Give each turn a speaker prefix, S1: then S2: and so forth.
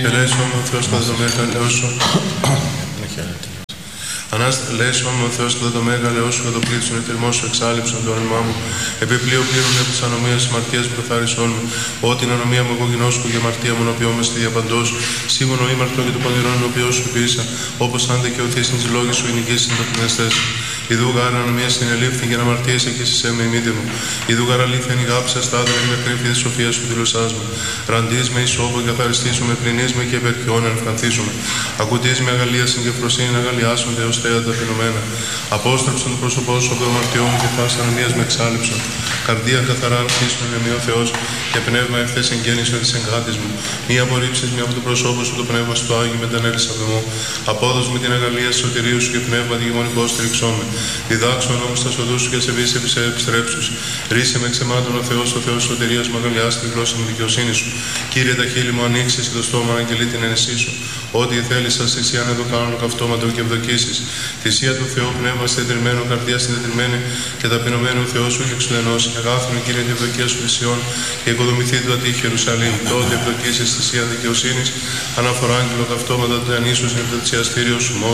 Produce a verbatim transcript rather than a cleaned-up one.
S1: Ελέησον με ο Θεός κατά το μέγα λαός σου. Ανάστηλέσον με ο Θεός κατά το μέγα λαός σου, κατά το πλήθος των εχθριμών σου εξάλληψον το όνομά μου. Επιπλέον πλήρων από τις ανομίες της αμαρτίας μου καθάρισόν μου. Ό,τι την ανομία μου εγώ γινώσκω και αμαρτία μου νοποιόμαστε διαπαντός. Σίγωνο ήμαρτο και το πονηρόν νοποιό σου ποιήσα. Όπως αν δικαιωθείς την λόγη σου ενοικήσεις την ταπεινεστές. Ιδού γάρα ανομία στην ελήφθη και να αμαρτίες εκεί σε με ημίδη μου. Ιδού γάρα αλήθεια η γάψα στάδε με κρύφη τη σοφία σου δηλωσάς μου. Ραντείς με ισόβο και καθαριστήσουμε, πληνείς με και υπερχιών ευχανθήσουμε. Ακουτείς με αγαλία στην και φροσύνη αγαλιάσονται ως θέα ταπεινωμένα. Απόστρεψον το πρόσωπό σου από το αμαρτιό μου και φάση ανομίας με εξάλληψον. Καρδία καθαρά αρχίσουν είναι ο Θεός και πνεύμα ευθές εγγέννησε της εγκάτης μου. Μη απορρίψεις μια από το πρόσωπο σου το πνεύμα στο Άγιο μετανέλης από μου. Απόδος με την αγαλία της σωτηρίου σου και πνεύμα τη γεμονικό στηριξόμαι. Διδάξω νόμους στα σοδούς σου και σε βίσεις επιστρέψους. Ρίσε με ξεμάτων ο Θεός, ο Θεός σωτηρίας μου αγαλιάς τη γλώσσα μου δικαιοσύνη σου. Κύριε τα χείλη μου ανοίξεις και το στόμα να αγγελεί την ενεσή σου. Ό,τι θέλεις σας θυσία να το κάνω καυτόματο και ευδοκίσεις. Θυσία του Θεού πνεύμα συντετριμμένο, καρδιά συντετριμμένη και ταπεινωμένο ο Θεός σου και εξουδενώσει. Αγάθουν Κύριε την ευδοκία σου θυσιών και οικοδομηθεί του ατύχη Ιερουσαλήμ. Τότε ευδοκίσεις θυσία δικαιοσύνης, αναφορά άγγελο καυτόματα του ανήσου σε το θυσιαστήριο σου.